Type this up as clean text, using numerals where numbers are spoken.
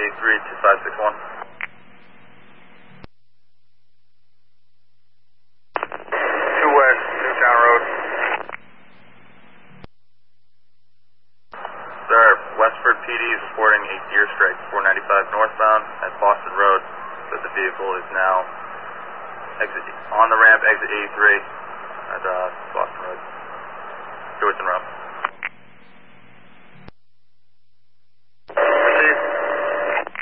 A32561. Two West, Newtown Road. Sir, Westford PD is reporting a gear strike 495 northbound at Boston Road, but the vehicle is now on the ramp, exit 83.